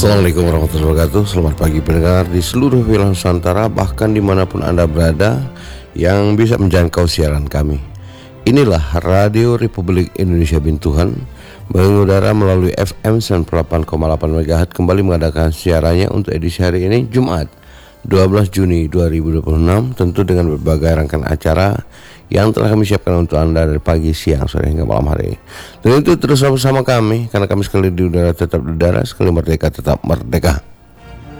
Assalamualaikum warahmatullahi wabarakatuh. Selamat pagi pendengar di seluruh wilayah Nusantara, bahkan dimanapun Anda berada yang bisa menjangkau siaran kami. Inilah Radio Republik Indonesia Bintuhan, mengudara melalui FM 98,8 MHz, kembali mengadakan siarannya untuk edisi hari ini Jumat 12 Juni 2026, tentu dengan berbagai rangkaian acara yang telah kami siapkan untuk Anda dari pagi, siang, sore hingga malam hari. Dan itu terus bersama kami, karena kami sekali di udara tetap di udara, sekali merdeka tetap merdeka.